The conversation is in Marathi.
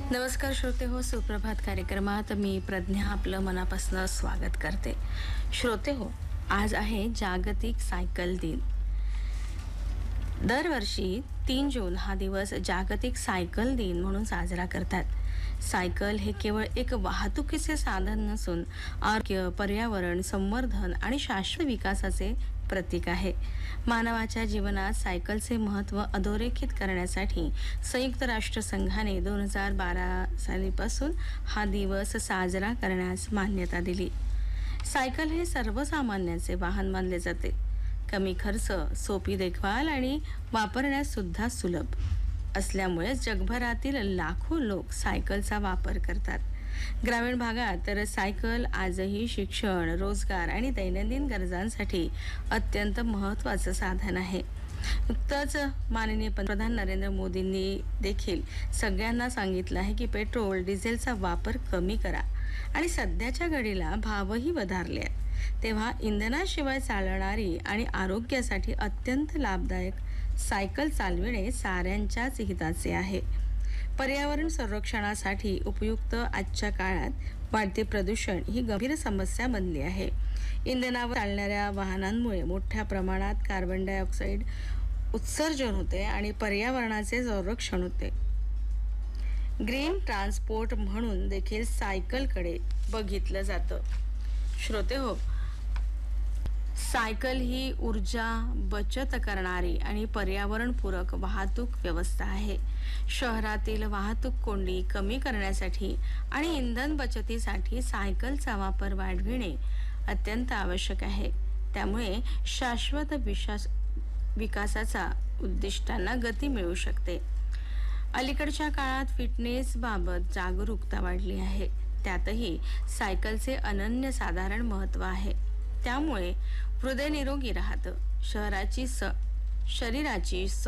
नमस्कार श्रोते हो, सुप्रभात कार्यक्रमात मी प्रज्ञा आपलं मनापासून स्वागत करते. श्रोते हो, आज आहे जागतिक सायकल दिन. दरवर्षी 3 जून हा दिवस जागतिक सायकल दिन म्हणून साजरा करतात. सायकल हे केवळ एक वाहतुकीचे साधन नसून आरोग्य, पर्यावरण, संवर्धन आणि शाश्वत विकासाचे प्रतीक आहे. मानवाच्या जीवनात सायकलचे महत्त्व अधोरेखित करण्यासाठी संयुक्त राष्ट्र संघाने 2012 सालीपासून हा दिवस साजरा करण्यास मान्यता दिली. सायकल हे सर्वसामान्यांचे वाहन मानले जाते. कमी खर्च, सोपी देखभाल आणि वापरण्यास सुद्धा सुलभ असल्यामुळे जगभरातील लाखो लोक सायकलचा वापर करतात. ग्रामीण भागात तर सायकल आजही शिक्षण, रोजगार आणि दैनंदिन गरजांसाठी अत्यंत महत्त्वाचं साधन आहे. नुकतंच माननीय पंतप्रधान नरेंद्र मोदींनी देखील सगळ्यांना सांगितलं आहे की पेट्रोल, डिझेलचा वापर कमी करा आणि सध्याच्या घडीला भावही वधारले आहेत. तेव्हा इंधनाशिवाय चालणारी आणि आरोग्यासाठी अत्यंत लाभदायक सायकल चालविणे साऱ्यांच्याच हिताचे आहे. पर्यावरण संरक्षणासाठी उपयुक्त आजच्या काळात वाढते प्रदूषण ही गंभीर समस्या बनली आहे. इंधनावर चालणाऱ्या वाहनांमुळे मोठ्या प्रमाणात कार्बन डायऑक्साईड उत्सर्जन होते आणि पर्यावरणाचे संरक्षण होते. ग्रीन ट्रान्सपोर्ट म्हणून देखील सायकलकडे बघितलं जातं. श्रोते हो, सायकल ही ऊर्जा बचत करणारी आणि पर्यावरणपूरक वाहतूक व्यवस्था आहे. शहरातील वाहतूक कोंडी कमी करण्यासाठी आणि इंधन बचतीसाठी सायकलचा वापर वाढविणे अत्यंत आवश्यक आहे. त्यामुळे शाश्वत विकासाचा उद्दिष्टांना गती मिळू शकते. अलीकडच्या काळात फिटनेस बाबत जागरूकता वाढली आहे. त्यातही सायकलचे अनन्यसाधारण महत्त्व आहे. त्यामुळे हृदय निरोगी राहतं. शरीराची